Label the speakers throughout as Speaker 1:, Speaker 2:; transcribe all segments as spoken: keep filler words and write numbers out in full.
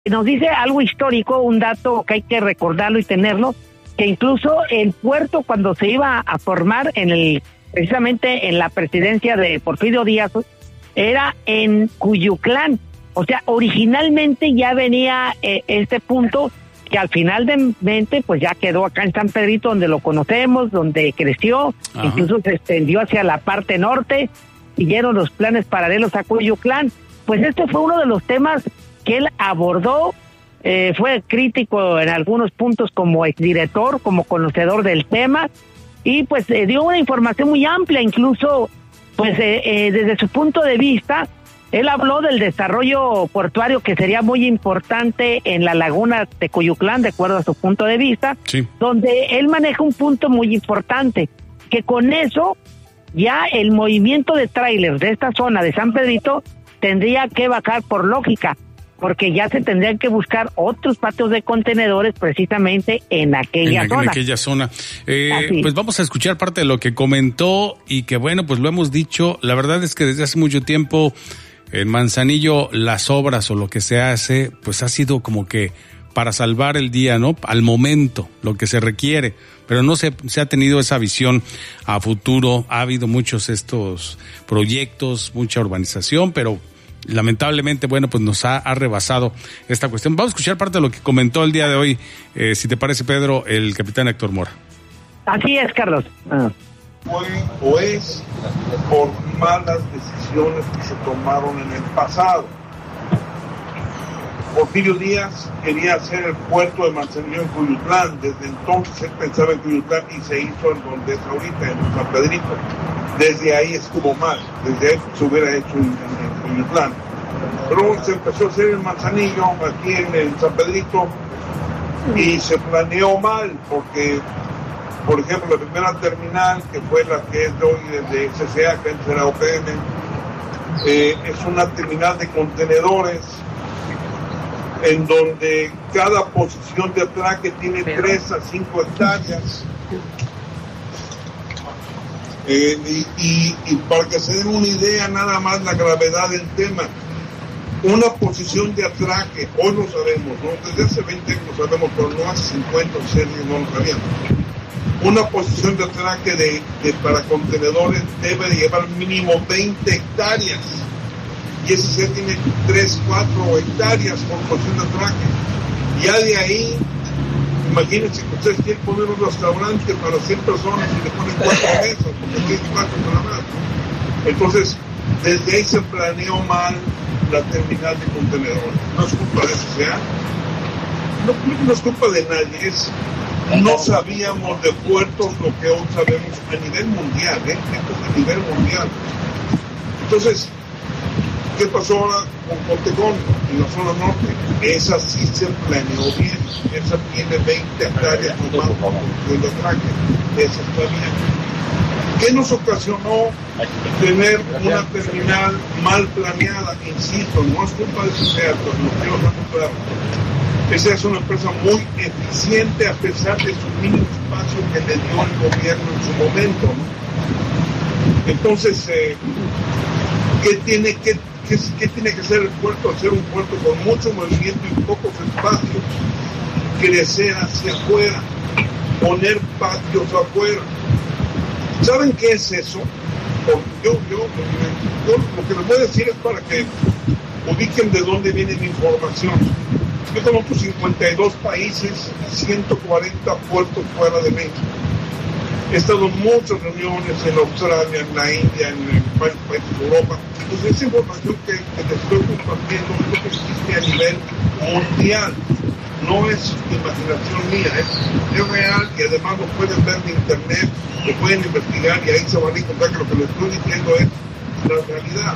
Speaker 1: nos dice algo histórico, un dato que hay que recordarlo y tenerlo, que incluso el puerto cuando se iba a formar en el precisamente en la presidencia de Porfirio Díaz era en Cuyuclán, o sea, originalmente ya venía eh, este punto que al final de mente pues ya quedó acá en San Pedrito, donde lo conocemos, donde creció. Ajá. Incluso se extendió hacia la parte norte, siguieron los planes paralelos a Cuyuclán. Pues este fue uno de los temas que él abordó, eh, fue crítico en algunos puntos como exdirector, como conocedor del tema, y pues eh, dio una información muy amplia, incluso pues eh, eh, desde su punto de vista. Él habló del desarrollo portuario que sería muy importante en la laguna de Cuyuclán, de acuerdo a su punto de vista, sí. Donde él maneja un punto muy importante, que con eso ya el movimiento de tráiler de esta zona de San Pedrito tendría que bajar por lógica, porque ya se tendrían que buscar otros patios de contenedores precisamente en aquella
Speaker 2: en,
Speaker 1: zona.
Speaker 2: En aquella zona. Eh, pues vamos a escuchar parte de lo que comentó y que bueno, pues lo hemos dicho, la verdad es que desde hace mucho tiempo en Manzanillo las obras o lo que se hace, pues ha sido como que para salvar el día, ¿no? Al momento, lo que se requiere, pero no se, se ha tenido esa visión a futuro. Ha habido muchos estos proyectos, mucha urbanización, pero lamentablemente, bueno, pues nos ha, ha rebasado esta cuestión. Vamos a escuchar parte de lo que comentó el día de hoy, eh, si te parece, Pedro, el capitán Héctor Mora.
Speaker 1: Así es, Carlos. Ah.
Speaker 3: Fue o es por malas decisiones que se tomaron en el pasado. Porfirio Díaz quería hacer el puerto de Manzanillo en Cuyuclán. Desde entonces él pensaba en Cuyuclán y se hizo en donde es ahorita, en San Pedrito. Desde ahí estuvo mal, desde ahí se hubiera hecho en, en, en Cuyuclán. Pero se empezó a hacer el Manzanillo aquí en, en San Pedrito y se planeó mal porque, por ejemplo, la primera terminal, que fue la que es de hoy desde C C A, que antes era O P M, eh, es una terminal de contenedores en donde cada posición de atraque tiene tres a cinco hectáreas. Eh, y, y, y para que se den una idea nada más la gravedad del tema, una posición de atraque, hoy lo sabemos, ¿no? Desde hace veinte años lo sabemos, pero no hace cincuenta o sesenta no lo sabíamos. Una posición de atraque de, de, para contenedores debe de llevar mínimo veinte hectáreas. Y ese se tiene tres, cuatro hectáreas por posición de atraque. Ya de ahí, imagínense que ustedes quieren poner un restaurante para cien personas y le ponen cuatro mesas, porque tienen cuatro nada más. Entonces, desde ahí se planeó mal la terminal de contenedores. No es culpa de C C A, no, no es culpa de nadie, es no sabíamos de puertos lo que hoy sabemos a nivel mundial, ¿eh? Esto es a nivel mundial. Entonces, ¿qué pasó ahora con Pontecón en la zona norte? Esa sí se planeó bien, esa tiene veinte hectáreas nomás de atraque, esa está bien. ¿Qué nos ocasionó tener una terminal mal planeada? Insisto, no es culpa de C C A, pero no quiero dejar claro. Esa es una empresa muy eficiente a pesar de su mínimo espacio que le dio el gobierno en su momento, ¿no? Entonces, eh, ¿qué tiene que qué, qué tiene que hacer el puerto? Hacer un puerto con mucho movimiento y pocos espacios, crecer hacia afuera, poner patios afuera. ¿Saben qué es eso? Yo, yo, yo lo que les voy a decir es para que ubiquen de dónde viene mi información. Yo conozco cincuenta y dos países, ciento cuarenta puertos fuera de México. He estado en muchas reuniones en Australia, en la India, en varios países de Europa. Entonces, esa información que, que te estoy compartiendo es lo que existe a nivel mundial. No es imaginación mía, es, es real y además lo pueden ver en internet, lo pueden investigar y ahí se van a encontrar que lo que les estoy diciendo es la realidad.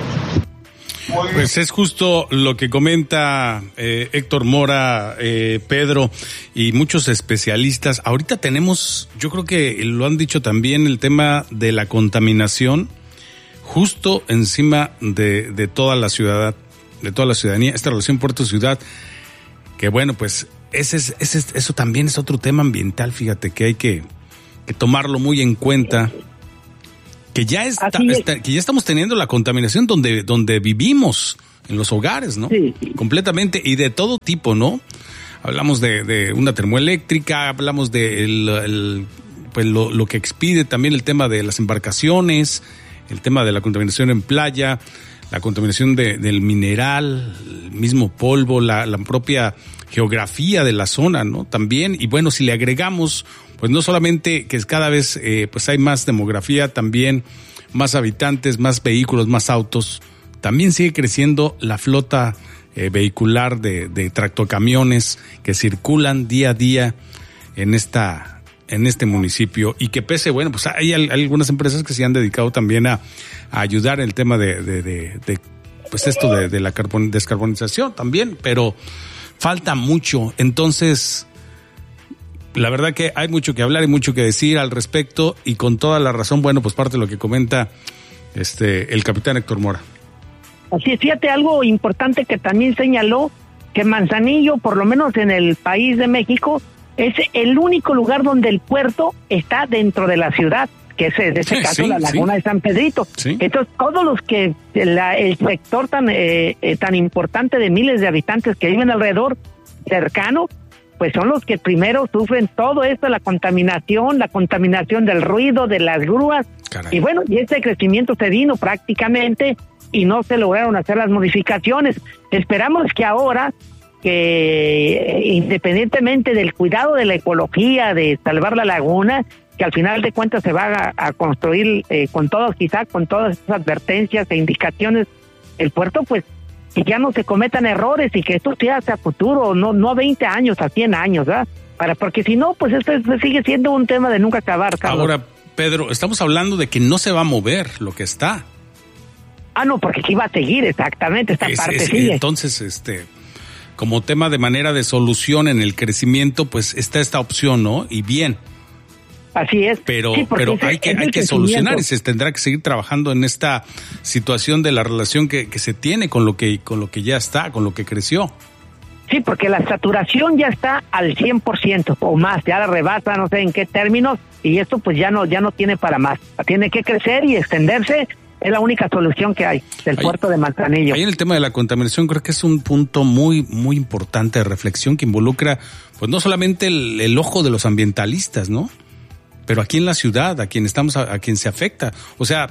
Speaker 2: Pues es justo lo que comenta eh, Héctor Mora, eh, Pedro, y muchos especialistas. Ahorita tenemos, yo creo que lo han dicho también, el tema de la contaminación justo encima de, de toda la ciudad, de toda la ciudadanía, esta relación puerto-ciudad, que bueno, pues ese es, ese es, eso también es otro tema ambiental, fíjate, que hay que, que tomarlo muy en cuenta. Que ya está, está, que ya estamos teniendo la contaminación donde, donde vivimos, en los hogares, ¿no?
Speaker 1: Sí.
Speaker 2: Completamente, y de todo tipo, ¿no? Hablamos de, de una termoeléctrica, hablamos de el, el, pues lo, lo que expide también el tema de las embarcaciones, el tema de la contaminación en playa, la contaminación de, del mineral, el mismo polvo, la, la propia geografía de la zona, ¿no? También, y bueno, si le agregamos, pues no solamente que cada vez eh, pues hay más demografía, también más habitantes, más vehículos, más autos, también sigue creciendo la flota Eh, vehicular de, de tractocamiones que circulan día a día en esta en este municipio, y que pese, bueno, pues hay, hay algunas empresas que se han dedicado también a, a ayudar en el tema de, de, de, de pues esto de, de la carbon, descarbonización también, pero falta mucho. Entonces, la verdad que hay mucho que hablar y mucho que decir al respecto, y con toda la razón, bueno, pues parte de lo que comenta este el capitán Héctor Mora.
Speaker 1: Así es, fíjate, algo importante que también señaló, que Manzanillo, por lo menos en el país de México, es el único lugar donde el puerto está dentro de la ciudad, que es en este sí, caso sí, la laguna sí. de San Pedrito. Sí. Entonces, todos los que, la, el sector tan, eh, eh, tan importante de miles de habitantes que viven alrededor, cercano, pues son los que primero sufren todo esto, la contaminación, la contaminación del ruido, de las grúas. Caray. Y bueno, y ese crecimiento se vino prácticamente y no se lograron hacer las modificaciones. Esperamos que ahora, que independientemente del cuidado de la ecología, de salvar la laguna, que al final de cuentas se va a, a construir eh, con todos, quizá con todas esas advertencias e indicaciones, el puerto, pues, que ya no se cometan errores y que esto sea hacia futuro, no no a veinte años, a cien años, ¿verdad? Para, porque si no, pues esto, esto sigue siendo un tema de nunca acabar, Carlos.
Speaker 2: Ahora, Pedro, estamos hablando de que no se va a mover lo que está.
Speaker 1: Ah, no, porque sí va a seguir, exactamente, esta
Speaker 2: es,
Speaker 1: parte
Speaker 2: es,
Speaker 1: sigue.
Speaker 2: Entonces, este, como tema de manera de solución en el crecimiento, pues está esta opción, ¿no? Y bien.
Speaker 1: Así es.
Speaker 2: Pero,
Speaker 1: sí,
Speaker 2: pero hay que, hay que solucionar y se tendrá que seguir trabajando en esta situación de la relación que, que se tiene con lo que, con lo que ya está, con lo que creció.
Speaker 1: Sí, porque la saturación ya está al cien por ciento o más, ya la rebasa, no sé en qué términos, y esto pues ya no, ya no tiene para más. Tiene que crecer y extenderse. Es la única solución que hay del ahí, puerto de Manzanillo.
Speaker 2: Ahí en el tema de la contaminación creo que es un punto muy, muy importante de reflexión que involucra, pues no solamente el, el ojo de los ambientalistas, ¿no? Pero aquí en la ciudad, a quien estamos, a, a quien se afecta. O sea,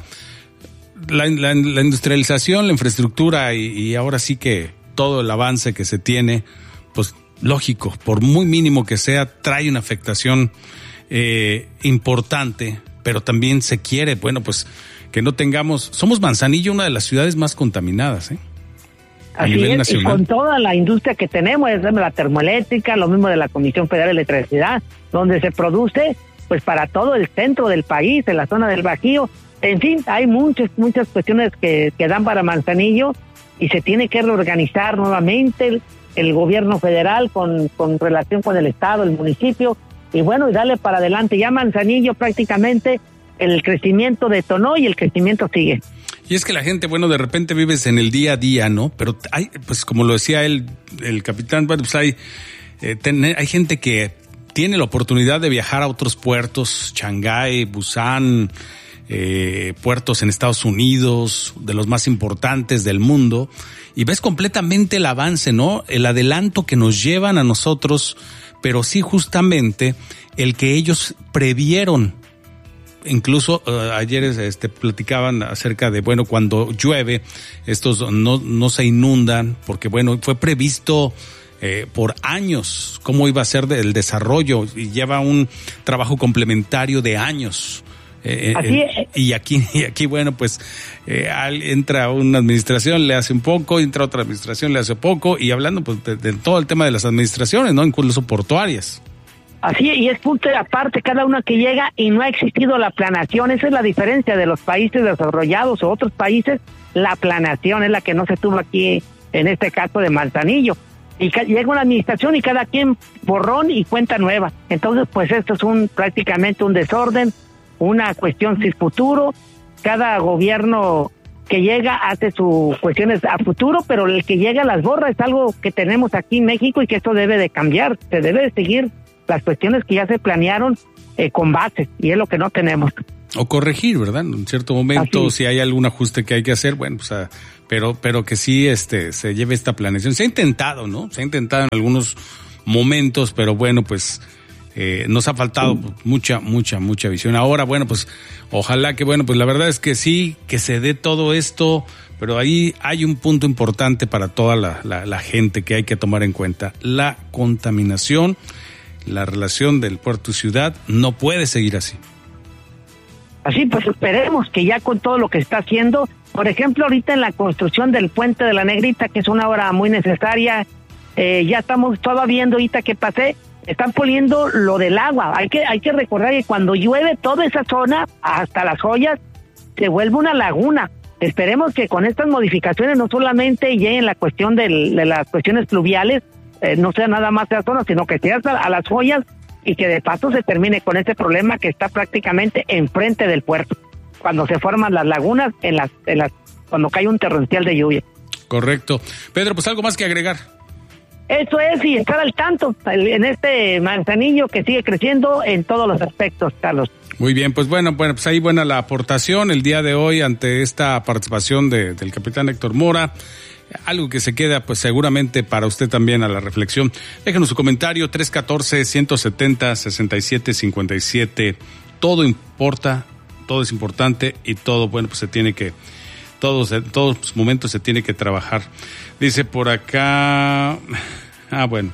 Speaker 2: la, la, la industrialización, la infraestructura y, y ahora sí que todo el avance que se tiene, pues lógico, por muy mínimo que sea, trae una afectación eh, importante, pero también se quiere, bueno, pues que no tengamos, somos Manzanillo una de las ciudades más contaminadas, ¿eh? A
Speaker 1: Así
Speaker 2: nivel
Speaker 1: es,
Speaker 2: nacional.
Speaker 1: Y con toda la industria que tenemos, es la termoeléctrica, lo mismo de la Comisión Federal de Electricidad, donde se produce pues para todo el centro del país, en la zona del Bajío. En fin, hay muchas, muchas cuestiones que, que dan para Manzanillo y se tiene que reorganizar nuevamente el, el gobierno federal con, con relación con el Estado, el municipio, y bueno, y darle para adelante. Ya Manzanillo prácticamente el crecimiento detonó y el crecimiento sigue.
Speaker 2: Y es que la gente, bueno, de repente vives en el día a día, ¿no? Pero hay, pues como lo decía él, el capitán, bueno, pues hay, eh, ten, hay gente que tiene la oportunidad de viajar a otros puertos, Shanghái, Busan, eh, puertos en Estados Unidos, de los más importantes del mundo, y ves completamente el avance, ¿no? El adelanto que nos llevan a nosotros, pero sí justamente el que ellos previeron. Incluso uh, ayer este, platicaban acerca de, bueno, cuando llueve, estos no, no se inundan, porque bueno, fue previsto eh, por años cómo iba a ser el desarrollo, y lleva un trabajo complementario de años. Eh,
Speaker 1: Así
Speaker 2: eh, y aquí, y aquí bueno, pues eh, entra una administración, le hace un poco, entra otra administración, le hace poco, y hablando pues de, de todo el tema de las administraciones, ¿no? Incluso portuarias.
Speaker 1: Así, y es punto de aparte cada una que llega y no ha existido la planeación. Esa es la diferencia de los países desarrollados o otros países. La planeación es la que no se tuvo aquí, en este caso de Manzanillo. Y ca- llega una administración y cada quien borrón y cuenta nueva. Entonces, pues esto es un prácticamente un desorden, una cuestión sin futuro. Cada gobierno que llega hace sus cuestiones a futuro, pero el que llega las borra. Es algo que tenemos aquí en México y que esto debe de cambiar. Se debe de seguir las cuestiones que ya se planearon eh, con bases, y es lo que no tenemos.
Speaker 2: O corregir, ¿verdad? En cierto momento, si hay algún ajuste que hay que hacer, bueno, pues a pero, pero que sí este, se lleve esta planeación. Se ha intentado, ¿no? Se ha intentado en algunos momentos, pero bueno, pues eh, nos ha faltado mucha, mucha, mucha visión. Ahora, bueno, pues ojalá que, bueno, pues la verdad es que sí, que se dé todo esto, pero ahí hay un punto importante para toda la, la, la gente que hay que tomar en cuenta. La contaminación, la relación del puerto y ciudad no puede seguir así.
Speaker 1: Así pues esperemos que ya con todo lo que está haciendo, por ejemplo ahorita en la construcción del puente de la Negrita, que es una obra muy necesaria, eh, ya estamos todavía viendo ahorita que pasé, están poniendo lo del agua. Hay que hay que recordar que cuando llueve toda esa zona, hasta las Joyas, se vuelve una laguna. Esperemos que con estas modificaciones no solamente lleguen la cuestión del, de las cuestiones pluviales, eh, no sea nada más esa zona, sino que sea hasta a las Joyas, y que de paso se termine con este problema que está prácticamente enfrente del puerto, cuando se forman las lagunas, en las, en las cuando cae un torrencial de lluvia.
Speaker 2: Correcto. Pedro, pues algo más que agregar.
Speaker 1: Eso es, y estar al tanto en este Manzanillo que sigue creciendo en todos los aspectos, Carlos.
Speaker 2: Muy bien, pues bueno, bueno, pues ahí buena la aportación el día de hoy ante esta participación de, del capitán Héctor Mora. Algo que se queda, pues seguramente para usted también a la reflexión. Déjenos su comentario, tres uno cuatro, uno siete cero, seis siete cinco siete. Todo importa, todo es importante y todo, bueno, pues se tiene que, todos, en todos los momentos se tiene que trabajar. Dice por acá, ah, bueno,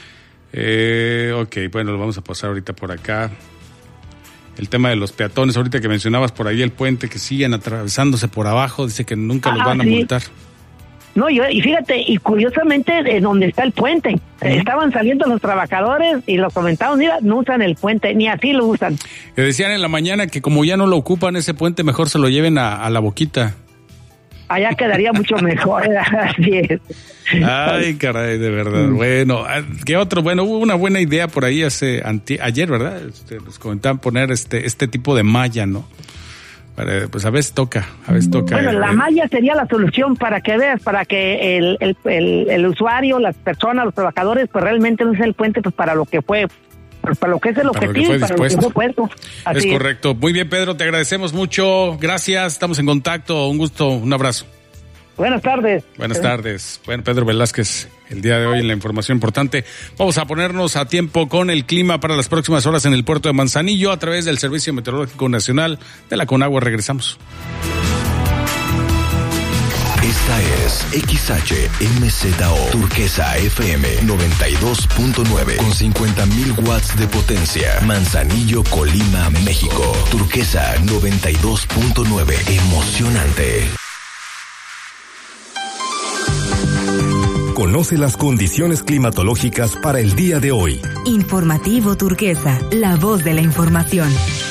Speaker 2: eh, ok, bueno, lo vamos a pasar ahorita por acá. El tema de los peatones, ahorita que mencionabas por ahí el puente, que siguen atravesándose por abajo, dice que nunca ah, los van a sí. multar.
Speaker 1: No, yo, y fíjate, y curiosamente, de donde está el puente, uh-huh. estaban saliendo los trabajadores y los comentaban, mira, no usan el puente, ni así lo usan.
Speaker 2: Que decían en la mañana que como ya no lo ocupan ese puente, mejor se lo lleven a, a la Boquita.
Speaker 1: Allá quedaría mucho mejor, así es.
Speaker 2: Ay, caray, de verdad. Mm. Bueno, ¿qué otro? Bueno, hubo una buena idea por ahí hace anti, ayer, ¿verdad? Este, nos comentaban poner este, este tipo de malla, ¿no? Para, pues a veces toca, a veces toca.
Speaker 1: Bueno,
Speaker 2: eh,
Speaker 1: la malla sería la solución para que veas, para que el, el, el, el usuario, las personas, los trabajadores, pues realmente usen el puente pues para lo que fue, pues, para lo que es el objetivo, para lo que fue puesto.
Speaker 2: Es correcto. Es. Muy bien, Pedro, te agradecemos mucho. Gracias, estamos en contacto. Un gusto, un abrazo.
Speaker 1: Buenas tardes.
Speaker 2: Buenas eh. tardes. Bueno, Pedro Velázquez, el día de hoy en la información importante. Vamos a ponernos a tiempo con el clima para las próximas horas en el puerto de Manzanillo a través del Servicio Meteorológico Nacional de la Conagua. Regresamos.
Speaker 4: Esta es X H M Z O Turquesa F M noventa y dos punto nueve con cincuenta mil watts de potencia. Manzanillo, Colima, México. Turquesa noventa y dos punto nueve. Emocionante.
Speaker 5: Conoce las condiciones climatológicas para el día de hoy.
Speaker 6: Informativo Turquesa, la voz de la información.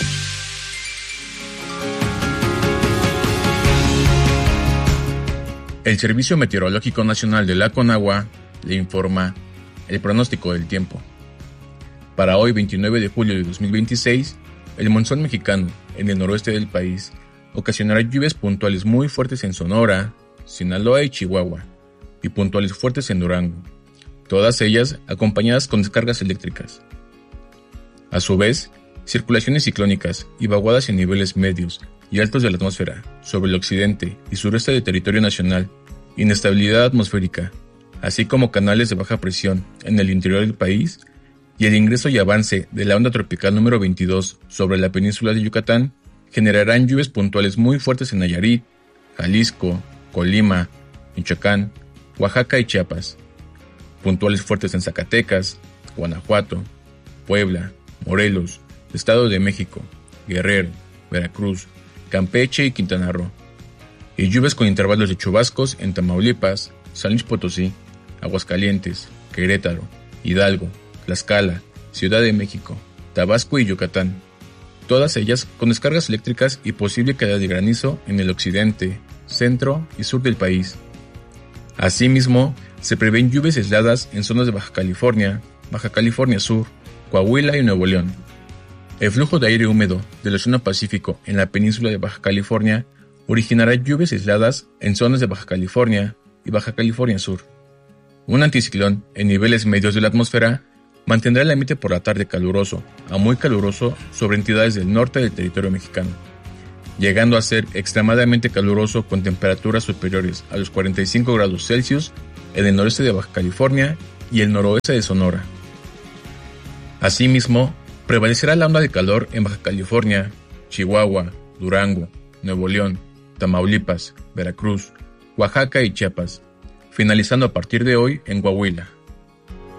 Speaker 7: El Servicio Meteorológico Nacional de la Conagua le informa el pronóstico del tiempo. Para hoy, veintinueve de julio de dos mil veintiséis, el monzón mexicano en el noroeste del país ocasionará lluvias puntuales muy fuertes en Sonora, Sinaloa y Chihuahua, y puntuales fuertes en Durango, todas ellas acompañadas con descargas eléctricas. A su vez, circulaciones ciclónicas y vaguadas en niveles medios y altos de la atmósfera sobre el occidente y sureste del territorio nacional, inestabilidad atmosférica, así como canales de baja presión en el interior del país y el ingreso y avance de la onda tropical número veintidós sobre la península de Yucatán generarán lluvias puntuales muy fuertes en Nayarit, Jalisco, Colima, Michoacán, Oaxaca y Chiapas, puntuales fuertes en Zacatecas, Guanajuato, Puebla, Morelos, Estado de México, Guerrero, Veracruz, Campeche y Quintana Roo, y lluvias con intervalos de chubascos en Tamaulipas, San Luis Potosí, Aguascalientes, Querétaro, Hidalgo, Tlaxcala, Ciudad de México, Tabasco y Yucatán, todas ellas con descargas eléctricas y posible caída de granizo en el occidente, centro y sur del país. Asimismo, se prevén lluvias aisladas en zonas de Baja California, Baja California Sur, Coahuila y Nuevo León. El flujo de aire húmedo del Océano Pacífico en la península de Baja California originará lluvias aisladas en zonas de Baja California y Baja California Sur. Un anticiclón en niveles medios de la atmósfera mantendrá el ambiente por la tarde caluroso a muy caluroso sobre entidades del norte del territorio mexicano. llegando a ser extremadamente caluroso con temperaturas superiores a los cuarenta y cinco grados Celsius en el noreste de Baja California y el noroeste de Sonora. Asimismo, prevalecerá la onda de calor en Baja California, Chihuahua, Durango, Nuevo León, Tamaulipas, Veracruz, Oaxaca y Chiapas, finalizando a partir de hoy en Coahuila.